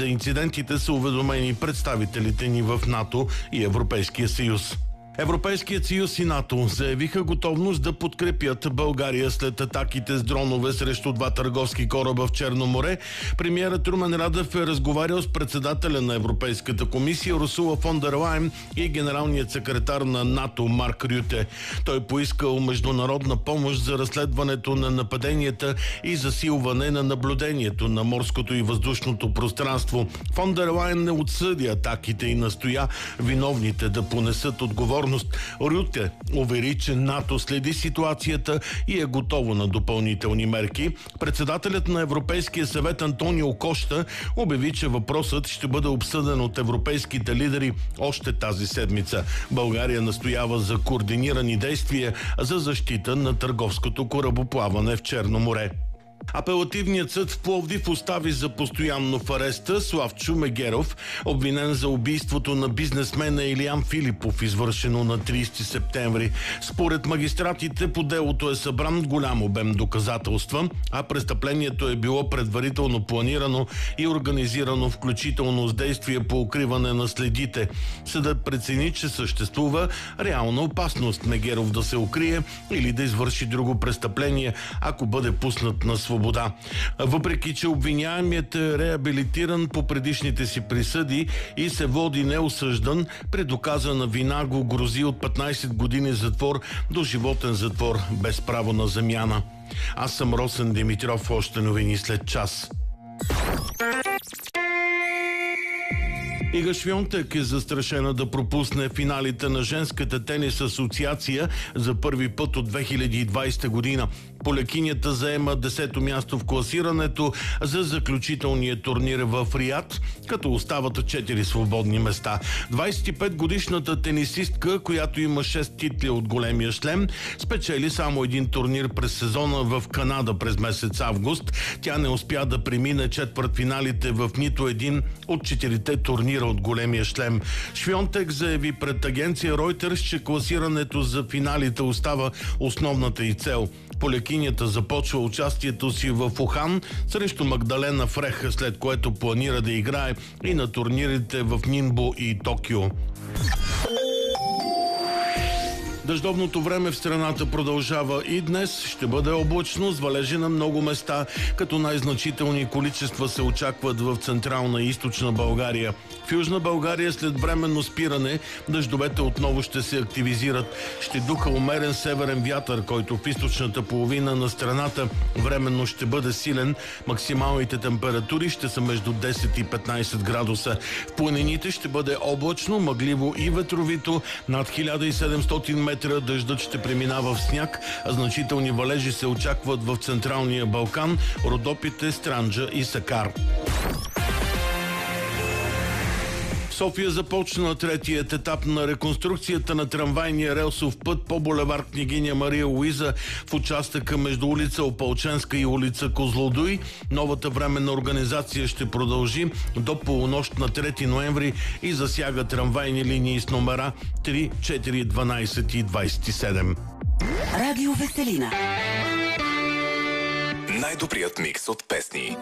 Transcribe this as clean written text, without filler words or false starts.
За инцидентите са уведомени представителите ни в НАТО и Европейския съюз. Европейският съюз и НАТО заявиха готовност да подкрепят България след атаките с дронове срещу два търговски кораба в Черно море. Премиерът Румен Радев е разговарял с председателя на Европейската комисия Урсула фон дер Лайен и генералният секретар на НАТО Марк Рюте. Той поискал международна помощ за разследването на нападенията и засилване на наблюдението на морското и въздушното пространство. Фон дер Лайен не отсъди атаките и настоя виновните да понесат отговорност. Рюте увери, че НАТО следи ситуацията и е готово на допълнителни мерки. Председателят на Европейския съвет Антонио Кошта обяви, че въпросът ще бъде обсъден от европейските лидери още тази седмица. България настоява за координирани действия за защита на търговското корабоплаване в Черно море. Апелативният съд в Пловдив остави за постоянно в ареста Славчо Мегеров, обвинен за убийството на бизнесмена Илиян Филипов, извършено на 30 септември. Според магистратите по делото е събран голям обем доказателства, а престъплението е било предварително планирано и организирано, включително с действия по укриване на следите. Съдът прецени, че съществува реална опасност Мегеров да се укрие или да извърши друго престъпление, ако бъде пуснат на свобода. Въпреки че обвиняемият е реабилитиран по предишните си присъди и се води неосъждан, при доказана вина го грози от 15 години затвор до животен затвор без право на замяна. Аз съм Росен Димитров, още новини след час. Ига Швионтек е застрашена да пропусне финалите на женската тенис асоциация за първи път от 2020 година. Полекинята заема 10-то място в класирането за заключителния турнир в Риад, като остават 4 свободни места. 25-годишната тенисистка, която има 6 титли от големия шлем, спечели само един турнир през сезона в Канада през месец август. Тя не успя да премине четвъртфиналите в нито един от 4-те турнира от големия шлем. Швионтек заяви пред агенция Reuters, че класирането за финалите остава основната й цел. Полекинята започва участието си в Ухан срещу Магдалена Фрех, след което планира да играе и на турнирите в Нинбо и Токио. Дъждовното време в страната продължава и днес. Ще бъде облачно с валежи на много места, като най-значителни количества се очакват в централна и източна България. В Южна България след временно спиране дъждовете отново ще се активизират. Ще духа умерен северен вятър, който в източната половина на страната временно ще бъде силен. Максималните температури ще са между 10 и 15 градуса. В планините ще бъде облачно, мъгливо и ветровито. Над 1700 метра дъждът ще преминава в сняг, а значителни валежи се очакват в Централния Балкан, Родопите, Странджа и Сакар. В София започна третият етап на реконструкцията на трамвайния релсов път по булевард Княгиня Мария Луиза в участъка между улица Опалченска и улица Козлодуй. Новата временна организация ще продължи до полунощ на 3 ноември и засяга трамвайни линии с номера 3, 4, 12 и 27. Радио Веселина. Най-добрият микс от песни.